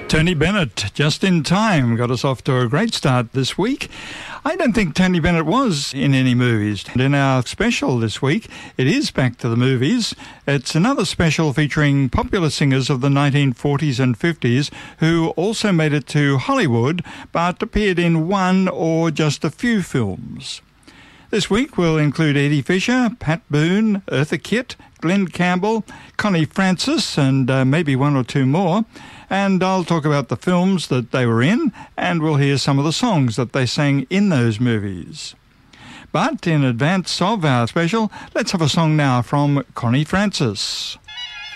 Tony Bennett, just in time, got us off to a great start this week. I don't think Tony Bennett was in any movies. And in our special this week, it is Back to the Movies. It's another special featuring popular singers of the 1940s and 50s who also made it to Hollywood but appeared in one or just a few films. This week we'll include Eddie Fisher, Pat Boone, Eartha Kitt, Glenn Campbell, Connie Francis, and maybe one or two more. And I'll talk about the films that they were in, and we'll hear some of the songs that they sang in those movies. But in advance of our special, let's have a song now from Connie Francis.